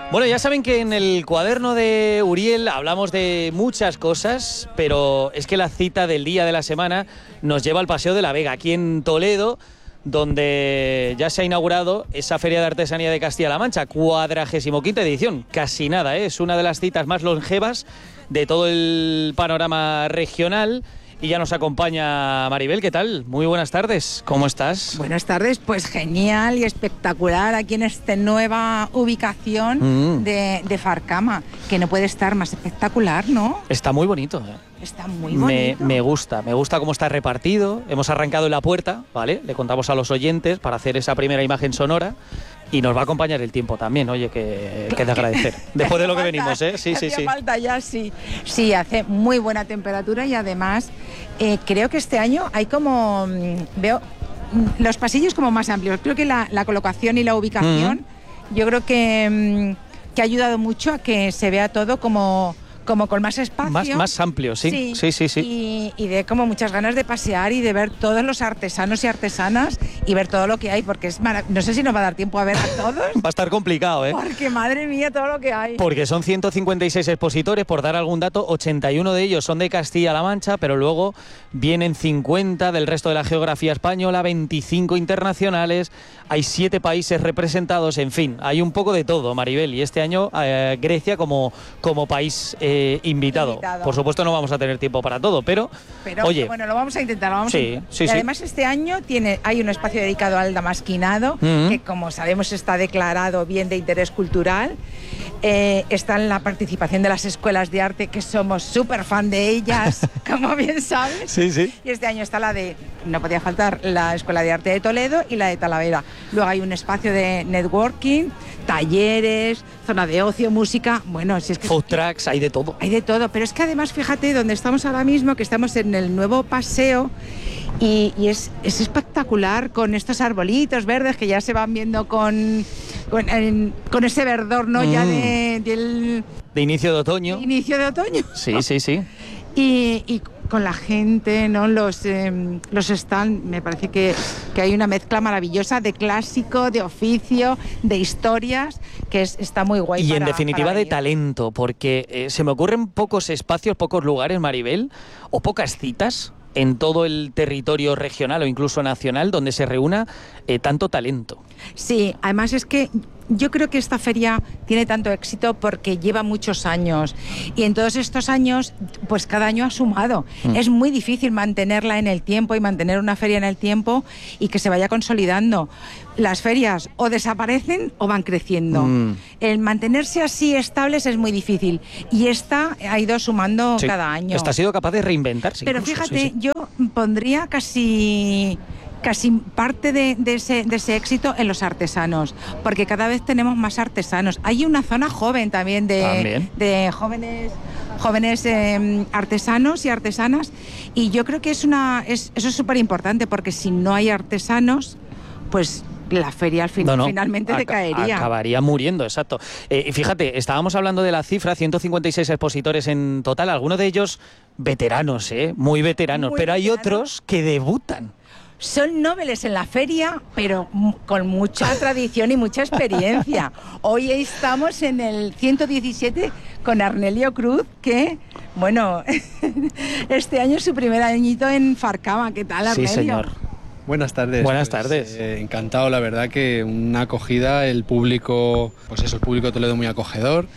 Bueno, ya saben que en el cuaderno de Uriel hablamos de muchas cosas, pero es que la cita del día de la semana nos lleva al Paseo de la Vega, aquí en Toledo, donde ya se ha inaugurado esa Feria de Artesanía de Castilla-La Mancha, 45ª edición. Casi nada, ¿eh? Es una de las citas más longevas de todo el panorama regional. Y ya nos acompaña Maribel, ¿qué tal? Muy buenas tardes, ¿cómo estás? Buenas tardes, pues genial y espectacular aquí en esta nueva ubicación de Farcama, que no puede estar más espectacular, ¿no? Está muy bonito, ¿eh? Está muy bonito. Me gusta cómo está repartido. Hemos arrancado en la puerta, ¿vale? Le contamos a los oyentes para hacer esa primera imagen sonora. Y nos va a acompañar el tiempo también, oye, que de agradecer. Después de lo que venimos, ¿eh? Sí. Falta ya, sí. Sí, hace muy buena temperatura y además creo que este año hay como... veo los pasillos como más amplios. Creo que la colocación y la ubicación, yo creo que ha ayudado mucho a que se vea todo como con más espacio. Más amplio, sí. Sí. Y de como muchas ganas de pasear y de ver todos los artesanos y artesanas y ver todo lo que hay, porque es no sé si nos va a dar tiempo a ver a todos. Va a estar complicado, ¿eh? Porque madre mía, todo lo que hay. Porque son 156 expositores, por dar algún dato, 81 de ellos son de Castilla-La Mancha, pero luego vienen 50 del resto de la geografía española, 25 internacionales, hay 7 países representados, en fin, hay un poco de todo, Maribel, y este año Grecia como país invitado. Por supuesto no vamos a tener tiempo para todo, pero oye, bueno, lo vamos a intentar. Sí. Y además este año hay un espacio dedicado al damasquinado, que como sabemos está declarado bien de interés cultural. Está en la participación de las escuelas de arte, que somos súper fan de ellas, como bien sabes. Sí. Y este año está no podía faltar, la Escuela de Arte de Toledo y la de Talavera. Luego hay un espacio de networking, talleres, zona de ocio, música, bueno, si es que... Food trucks, hay de todo. Hay de todo, pero es que además, fíjate, donde estamos ahora mismo, que estamos en el nuevo paseo, y es espectacular con estos arbolitos verdes que ya se van viendo con ese verdor, ¿no? Ya de inicio de otoño. Inicio de otoño. Sí. Y con la gente, ¿no? Los stands, me parece que hay una mezcla maravillosa de clásico, de oficio, de historias, que está muy guay. Y en definitiva de talento, porque se me ocurren pocos espacios, pocos lugares, Maribel, o pocas citas en todo el territorio regional o incluso nacional donde se reúna tanto talento. Sí, además es que yo creo que esta feria tiene tanto éxito porque lleva muchos años y en todos estos años, pues cada año ha sumado. Es muy difícil mantenerla en el tiempo y mantener una feria en el tiempo y que se vaya consolidando. Las ferias o desaparecen o van creciendo. El mantenerse así estables es muy difícil y esta ha ido sumando cada año. Esta ha sido capaz de reinventarse. Pero incluso, fíjate, yo pondría casi parte de ese éxito en los artesanos, porque cada vez tenemos más artesanos. Hay una zona joven también de jóvenes artesanos y artesanas, y yo creo que eso es súper importante, porque si no hay artesanos, pues la feria finalmente decaería. Acabaría muriendo, exacto. Y fíjate, estábamos hablando de la cifra, 156 expositores en total, algunos de ellos veteranos, muy veteranos, pero hay otros que debutan. Son nobles en la feria, pero con mucha tradición y mucha experiencia. Hoy estamos en el 117 con Arnelio Cruz, que, bueno, este año es su primer añito en Farcama. ¿Qué tal, Arnelio? Sí, señor. Buenas tardes. Buenas tardes. Encantado, la verdad que una acogida, el público de Toledo muy acogedor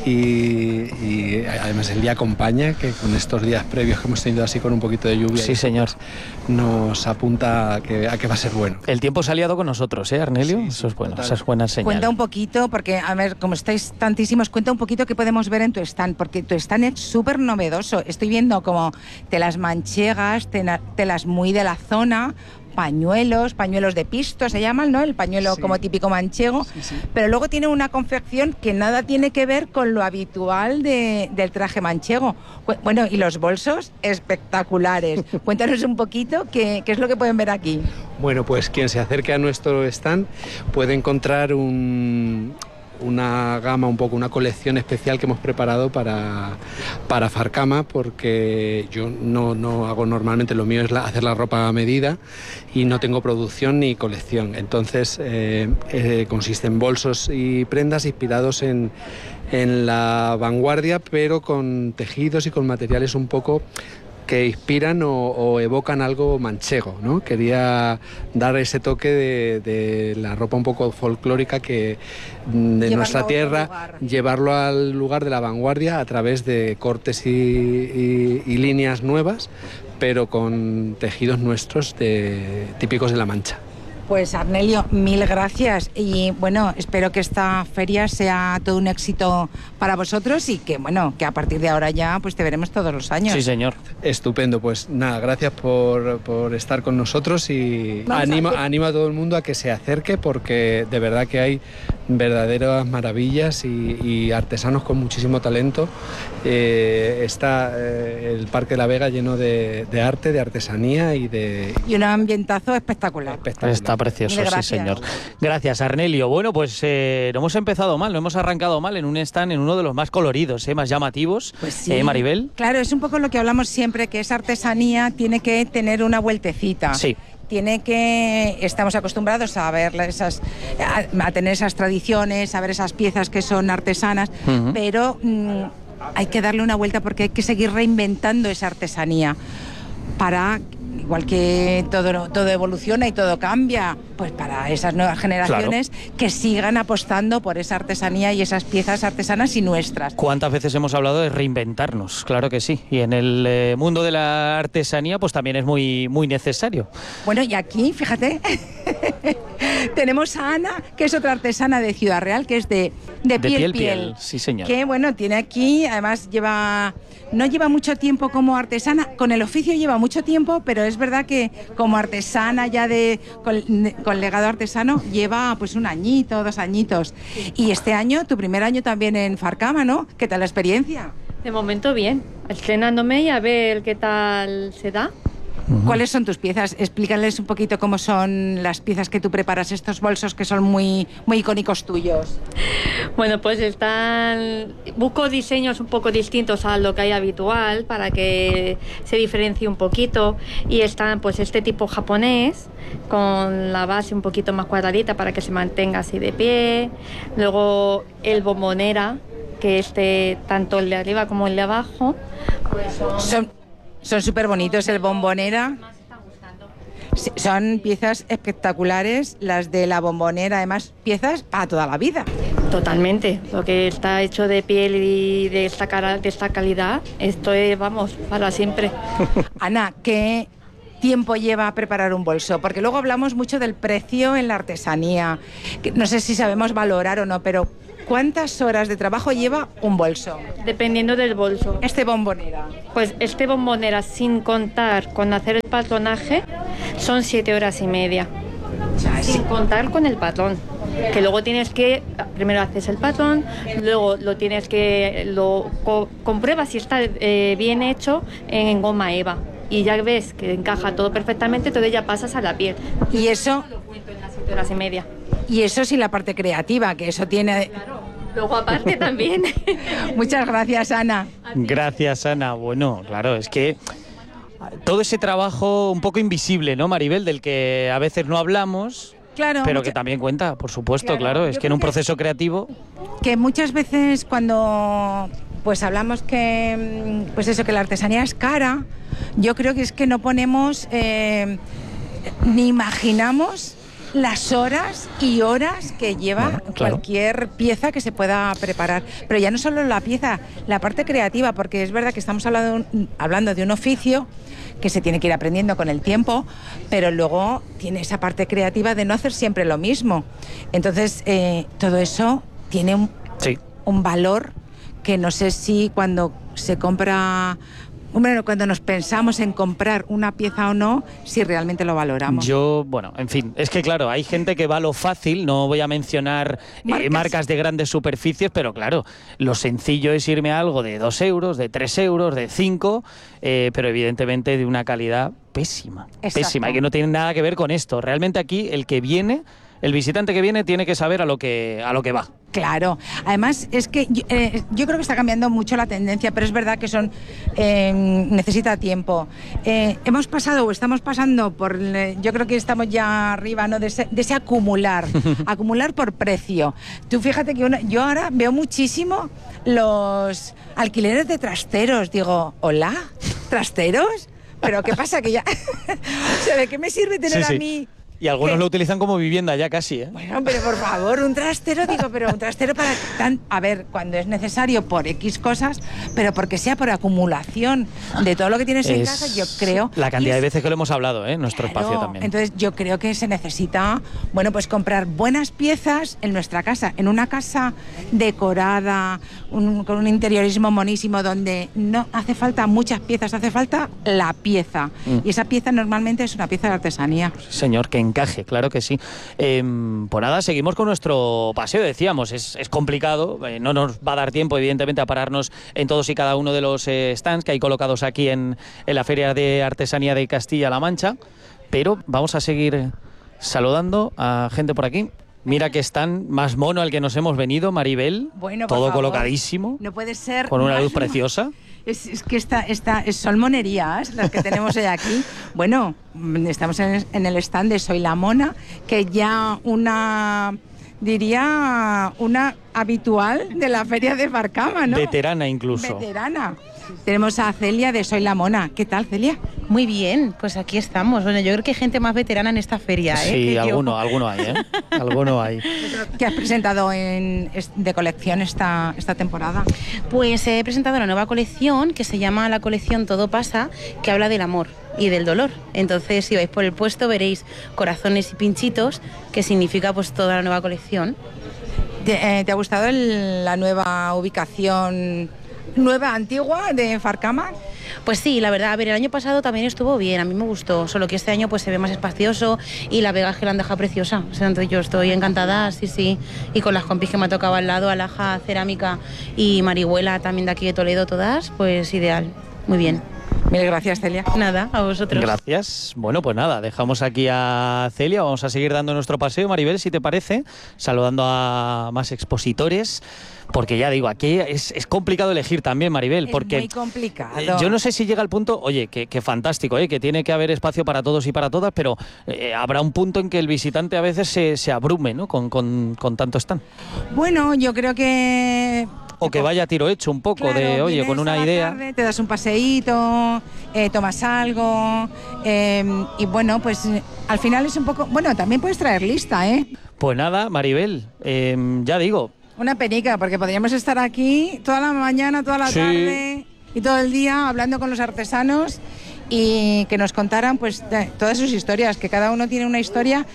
y además el día acompaña, que con estos días previos que hemos tenido así con un poquito de lluvia, sí, señor, nos apunta a que va a ser bueno. El tiempo se ha aliado con nosotros, Arnelio? Sí, eso es bueno, total. esa es buena señal. Cuenta un poquito, porque a ver, como estáis tantísimos, cuenta un poquito qué podemos ver en tu stand, porque tu stand es súper novedoso. Estoy viendo como telas manchegas, telas muy de la zona, pañuelos de pisto se llaman, ¿no? El pañuelo como típico manchego, pero luego tiene una confección que nada tiene que ver con lo habitual del traje manchego. Bueno, y los bolsos espectaculares. Cuéntanos un poquito qué es lo que pueden ver aquí. Bueno, pues quien se acerque a nuestro stand puede encontrar una una gama, un poco una colección especial que hemos preparado para Farcama, porque yo no hago normalmente, lo mío es hacer la ropa a medida y no tengo producción ni colección. Entonces consiste en bolsos y prendas inspirados en la vanguardia, pero con tejidos y con materiales un poco que inspiran o evocan algo manchego, ¿no? Quería dar ese toque de la ropa un poco folclórica de nuestra tierra, llevarlo al lugar de la vanguardia a través de cortes y líneas nuevas, pero con tejidos nuestros típicos de La Mancha. Pues Arnelio, mil gracias y bueno, espero que esta feria sea todo un éxito para vosotros y que bueno, que a partir de ahora ya pues te veremos todos los años. Sí, señor. Estupendo, pues nada, gracias por estar con nosotros y animo a todo el mundo a que se acerque, porque de verdad que hay verdaderas maravillas y artesanos con muchísimo talento. Está el Parque de la Vega lleno de arte, de artesanía y un ambientazo espectacular. Está precioso, sí, señor. Gracias, Arnelio. Bueno, pues no hemos empezado mal, no hemos arrancado mal en un stand, en uno de los más coloridos, más llamativos. Pues sí. Maribel. Claro, es un poco lo que hablamos siempre, que esa artesanía tiene que tener una vueltecita. Sí. Estamos acostumbrados a ver a tener esas tradiciones, a ver esas piezas que son artesanas, pero hay que darle una vuelta porque hay que seguir reinventando esa artesanía para, igual que todo evoluciona y todo cambia, pues para esas nuevas generaciones, claro, que sigan apostando por esa artesanía y esas piezas artesanas y nuestras. ¿Cuántas veces hemos hablado de reinventarnos? Claro que sí. Y en el mundo de la artesanía pues también es muy, muy necesario. Bueno, y aquí, fíjate, tenemos a Ana, que es otra artesana de Ciudad Real, que es de piel. Sí, señor. Que bueno, tiene aquí, además no lleva mucho tiempo como artesana, con el oficio lleva mucho tiempo, pero es verdad que como artesana ya con legado artesano lleva pues 1 añito, 2 añitos. Y este año, tu primer año también en Farcama, ¿no? ¿Qué tal la experiencia? De momento bien, estrenándome y a ver qué tal se da. ¿Cuáles son tus piezas? Explícales un poquito cómo son las piezas que tú preparas, estos bolsos que son muy, muy icónicos tuyos. Bueno, pues busco diseños un poco distintos a lo que hay habitual para que se diferencie un poquito, y están pues este tipo japonés con la base un poquito más cuadradita para que se mantenga así de pie. Luego el bombonera, que tanto el de arriba como el de abajo pues son súper bonitos. El bombonera, son piezas espectaculares, las de la bombonera, además piezas para toda la vida. Totalmente, lo que está hecho de piel y de esta calidad, esto es, vamos, para siempre. Ana, ¿qué tiempo lleva a preparar un bolso? Porque luego hablamos mucho del precio en la artesanía, que no sé si sabemos valorar o no, pero ¿cuántas horas de trabajo lleva un bolso? Dependiendo del bolso. Este bombonera. Pues este bombonera, sin contar con hacer el patronaje, son 7 horas y media. Sin contar con el patrón. Que luego primero haces el patrón, luego lo compruebas si está bien hecho en goma eva. Y ya ves que encaja todo perfectamente, entonces ya pasas a la piel. Y eso lo cuento en las 7 horas y media. Y eso sí, la parte creativa, que eso tiene... Claro, luego aparte también. Muchas gracias, Ana. Gracias, Ana. Bueno, claro, es que todo ese trabajo un poco invisible, ¿no, Maribel? Del que a veces no hablamos, claro, pero que también cuenta, por supuesto, claro. Es que en un proceso creativo... Que muchas veces cuando pues hablamos que la artesanía es cara, yo creo que es que no ponemos ni imaginamos las horas y horas que lleva cualquier pieza que se pueda preparar. Pero ya no solo la pieza, la parte creativa, porque es verdad que estamos hablando de un oficio que se tiene que ir aprendiendo con el tiempo, pero luego tiene esa parte creativa de no hacer siempre lo mismo. Entonces, todo eso tiene un valor que no sé si cuando se compra... cuando nos pensamos en comprar una pieza o no, si realmente lo valoramos. En fin, es que claro, hay gente que va a lo fácil, no voy a mencionar marcas de grandes superficies, pero claro, lo sencillo es irme a algo de 2 euros, de 3 euros, de 5, pero evidentemente de una calidad pésima, pésima, y que no tiene nada que ver con esto. Realmente aquí el visitante que viene tiene que saber a lo que va, Claro, además es que yo creo que está cambiando mucho la tendencia, pero es verdad que necesita tiempo. Hemos pasado o estamos pasando por, yo creo que estamos ya arriba, ¿no? de ese acumular, acumular por precio. Tú fíjate que yo ahora veo muchísimo los alquileres de trasteros. Digo, ¿hola? ¿Trasteros? ¿Pero qué pasa? Que ya... o sea, ¿de qué me sirve tener a mí? Y algunos lo utilizan como vivienda ya casi, ¿eh? Bueno, pero por favor, un trastero, digo, pero un trastero para... a ver, cuando es necesario por X cosas, pero porque sea por acumulación de todo lo que tienes en casa, yo creo... La cantidad de veces que lo hemos hablado, ¿eh? En nuestro espacio también. Entonces yo creo que se necesita, bueno, pues comprar buenas piezas en nuestra casa, en una casa decorada, con un interiorismo monísimo, donde no hace falta muchas piezas, hace falta la pieza. Y esa pieza normalmente es una pieza de artesanía. Señor, que encaje, claro que sí. Pues nada, seguimos con nuestro paseo, decíamos, es complicado, no nos va a dar tiempo evidentemente a pararnos en todos y cada uno de los stands que hay colocados aquí en la Feria de Artesanía de Castilla-La Mancha, pero vamos a seguir saludando a gente por aquí. Mira que están más mono al que nos hemos venido, Maribel, bueno, todo favor, colocadísimo, no puede ser con una luz preciosa. Es que son monerías las que tenemos hoy aquí. Bueno, estamos en el stand de Soy la Mona, que ya una habitual de la feria de Farcama, ¿no? Veterana incluso. Veterana. Tenemos a Celia de Soy la Mona. ¿Qué tal, Celia? Muy bien, pues aquí estamos. Bueno, yo creo que hay gente más veterana en esta feria, ¿eh? Sí, alguno hay, ¿eh? Alguno hay. ¿Qué has presentado de colección esta temporada? Pues he presentado una nueva colección que se llama la colección Todo Pasa, que habla del amor y del dolor. Entonces, si vais por el puesto, veréis corazones y pinchitos, que significa pues toda la nueva colección. ¿Te ha gustado la nueva ubicación... antigua de Farcama? Pues sí, la verdad, a ver, el año pasado también estuvo bien, a mí me gustó, solo que este año pues se ve más espacioso y la Vega que la han dejado preciosa, o sea, entonces yo estoy encantada, sí, y con las compis que me ha tocado al lado, Alaja, Cerámica y Marihuela también de aquí de Toledo, todas, pues ideal, muy bien. Mil gracias, Celia. Nada, a vosotros. Gracias. Bueno, pues nada, dejamos aquí a Celia, vamos a seguir dando nuestro paseo, Maribel, si te parece, saludando a más expositores, porque ya digo, aquí es complicado elegir también, Maribel, porque... Es muy complicado. Yo no sé si llega al punto, oye, que fantástico, que tiene que haber espacio para todos y para todas, pero habrá un punto en que el visitante a veces se abrume, ¿no? Con tanto stand. Bueno, yo creo que... O que vaya a tiro hecho un poco, claro, de, oye, con una idea. Tarde, te das un paseíto, tomas algo, y bueno, pues al final es un poco... Bueno, también puedes traer lista, ¿eh? Pues nada, Maribel, ya digo. Una penica, porque podríamos estar aquí toda la mañana, toda la tarde y todo el día hablando con los artesanos y que nos contaran pues todas sus historias, que cada uno tiene una historia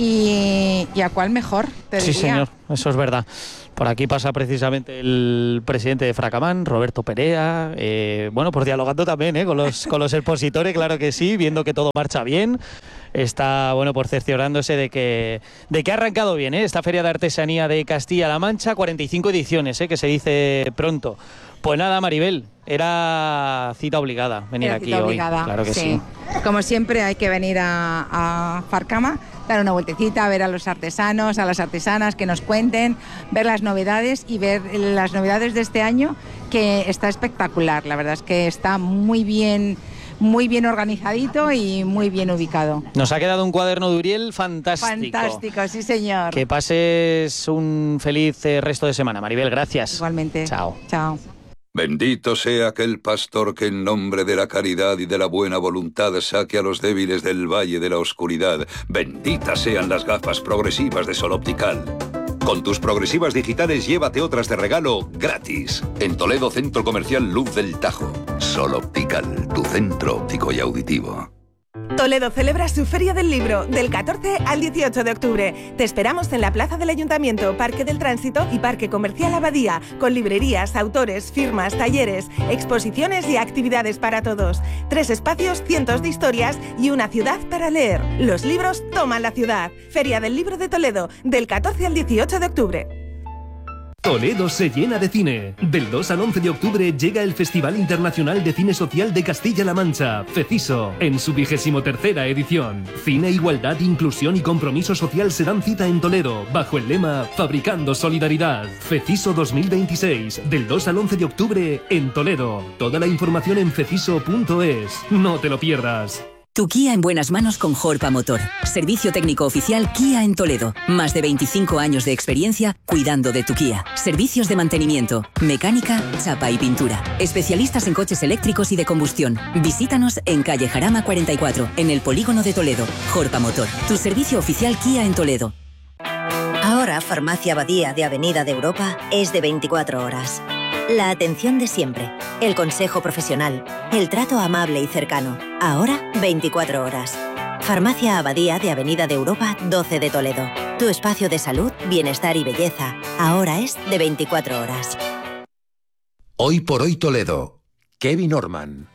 y a cuál mejor, te diría. Sí, señor, eso es verdad. Por aquí pasa precisamente el presidente de Fracamán, Roberto Perea, bueno, pues dialogando también con los expositores, claro que sí, viendo que todo marcha bien. Está, bueno, por cerciorándose de que ha arrancado bien, esta Feria de Artesanía de Castilla-La Mancha, 45 ediciones, que se dice pronto. Pues nada, Maribel, era cita obligada venir aquí hoy. Claro que sí. Como siempre hay que venir a Farcama, dar una vueltecita, ver a los artesanos, a las artesanas que nos cuenten, ver las novedades y ver las novedades de este año, que está espectacular. La verdad es que está muy bien organizadito y muy bien ubicado. Nos ha quedado un cuaderno de Uriel fantástico. Fantástico, sí señor. Que pases un feliz resto de semana, Maribel, gracias. Igualmente. Chao. Chao. Bendito sea aquel pastor que en nombre de la caridad y de la buena voluntad saque a los débiles del valle de la oscuridad. Benditas sean las gafas progresivas de Sol Optical. Con tus progresivas digitales llévate otras de regalo gratis. En Toledo, Centro Comercial Luz del Tajo. Sol Optical, tu centro óptico y auditivo. Toledo celebra su Feria del Libro del 14 al 18 de octubre. Te esperamos en la Plaza del Ayuntamiento, Parque del Tránsito y Parque Comercial Abadía, con librerías, autores, firmas, talleres, exposiciones y actividades para todos. 3 espacios, cientos de historias y una ciudad para leer. Los libros toman la ciudad. Feria del Libro de Toledo, del 14 al 18 de octubre. Toledo se llena de cine. Del 2 al 11 de octubre llega el Festival Internacional de Cine Social de Castilla-La Mancha, FECISO, en su 23ª edición. Cine, igualdad, inclusión y compromiso social se dan cita en Toledo, bajo el lema Fabricando Solidaridad. FECISO 2026, del 2 al 11 de octubre en Toledo. Toda la información en feciso.es. No te lo pierdas. Tu Kia en buenas manos con Jorpa Motor. Servicio técnico oficial Kia en Toledo. Más de 25 años de experiencia cuidando de tu Kia. Servicios de mantenimiento, mecánica, chapa y pintura. Especialistas en coches eléctricos y de combustión. Visítanos en calle Jarama 44, en el polígono de Toledo. Jorpa Motor, tu servicio oficial Kia en Toledo. Ahora Farmacia Abadía de Avenida de Europa es de 24 horas. La atención de siempre, el consejo profesional, el trato amable y cercano. Ahora 24 horas. Farmacia Abadía de Avenida de Europa 12 de Toledo. Tu espacio de salud, bienestar y belleza. Ahora es de 24 horas. Hoy por hoy Toledo. Kevin Orman.